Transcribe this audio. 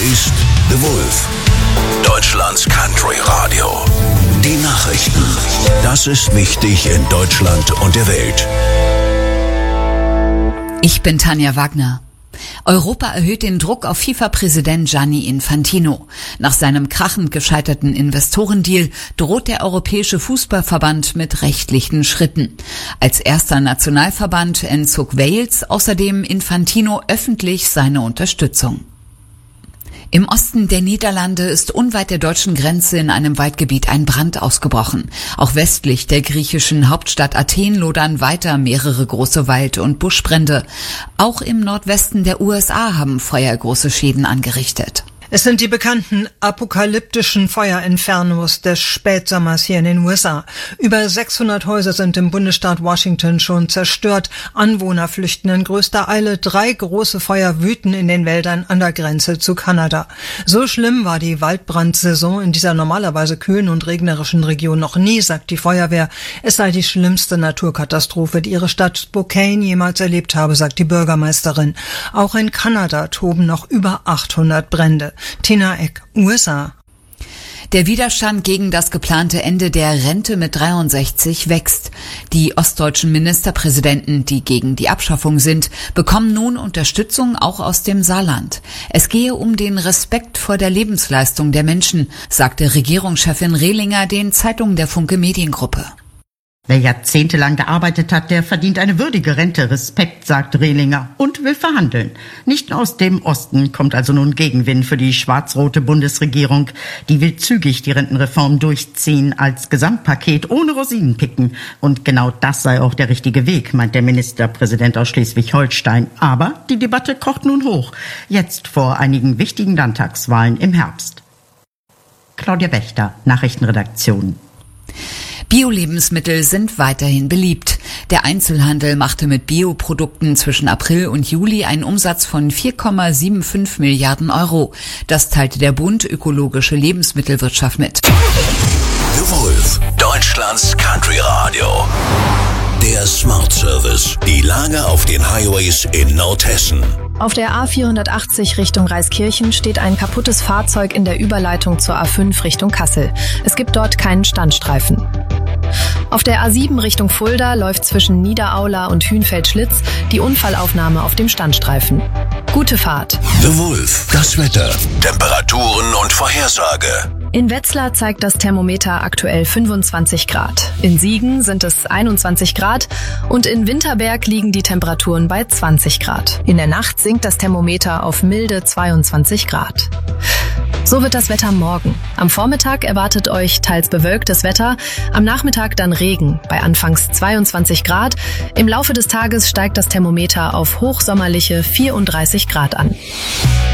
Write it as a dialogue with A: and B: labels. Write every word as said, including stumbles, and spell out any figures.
A: ist The Wolf, Deutschlands Country Radio. Die Nachrichten. Das ist wichtig in Deutschland und der Welt.
B: Ich bin Tanja Wagner. Europa erhöht den Druck auf FIFA-Präsident Gianni Infantino. Nach seinem krachend gescheiterten Investorendeal droht der Europäische Fußballverband mit rechtlichen Schritten. Als erster Nationalverband entzog Wales außerdem Infantino öffentlich seine Unterstützung. Im Osten der Niederlande ist unweit der deutschen Grenze in einem Waldgebiet ein Brand ausgebrochen. Auch westlich der griechischen Hauptstadt Athen lodern weiter mehrere große Wald- und Buschbrände. Auch im Nordwesten der U S A haben Feuer große Schäden angerichtet.
C: Es sind die bekannten apokalyptischen Feuerinfernos des Spätsommers hier in den U S A. Über sechshundert Häuser sind im Bundesstaat Washington schon zerstört. Anwohner flüchten in größter Eile. Drei große Feuer wüten in den Wäldern an der Grenze zu Kanada. So schlimm war die Waldbrandsaison in dieser normalerweise kühlen und regnerischen Region noch nie, sagt die Feuerwehr. Es sei die schlimmste Naturkatastrophe, die ihre Stadt Spokane jemals erlebt habe, sagt die Bürgermeisterin. Auch in Kanada toben noch über achthundert Brände. Tina Eck, U S A.
B: Der Widerstand gegen das geplante Ende der Rente mit dreiundsechzig wächst. Die ostdeutschen Ministerpräsidenten, die gegen die Abschaffung sind, bekommen nun Unterstützung auch aus dem Saarland. Es gehe um den Respekt vor der Lebensleistung der Menschen, sagte Regierungschefin Rehlinger den Zeitungen der Funke Mediengruppe.
D: Wer jahrzehntelang gearbeitet hat, der verdient eine würdige Rente. Respekt, sagt Rehlinger und will verhandeln. Nicht aus dem Osten kommt also nun Gegenwind für die schwarz-rote Bundesregierung. Die will zügig die Rentenreform durchziehen als Gesamtpaket ohne Rosinenpicken. Und genau das sei auch der richtige Weg, meint der Ministerpräsident aus Schleswig-Holstein. Aber die Debatte kocht nun hoch. Jetzt vor einigen wichtigen Landtagswahlen im Herbst. Claudia Wächter, Nachrichtenredaktion.
B: Bio-Lebensmittel sind weiterhin beliebt. Der Einzelhandel machte mit Bioprodukten zwischen April und Juli einen Umsatz von vier Komma fünfundsiebzig Milliarden Euro. Das teilte der Bund Ökologische Lebensmittelwirtschaft mit.
A: The Wolf, Deutschlands Country Radio. Der Smart Service. Die Lage auf den Highways in Nordhessen.
E: Auf der A vierhundertachtzig Richtung Reiskirchen steht ein kaputtes Fahrzeug in der Überleitung zur A fünf Richtung Kassel. Es gibt dort keinen Standstreifen. Auf der A sieben Richtung Fulda läuft zwischen Niederaula und Hünfeld-Schlitz die Unfallaufnahme auf dem Standstreifen. Gute Fahrt.
A: The Wolf, das Wetter, Temperaturen und Vorhersage.
E: In Wetzlar zeigt das Thermometer aktuell fünfundzwanzig Grad. In Siegen sind es einundzwanzig Grad und in Winterberg liegen die Temperaturen bei zwanzig Grad. In der Nacht sinkt das Thermometer auf milde zweiundzwanzig Grad. So wird das Wetter morgen. Am Vormittag erwartet euch teils bewölktes Wetter, am Nachmittag dann Regen bei anfangs zweiundzwanzig Grad. Im Laufe des Tages steigt das Thermometer auf hochsommerliche vierunddreißig Grad an.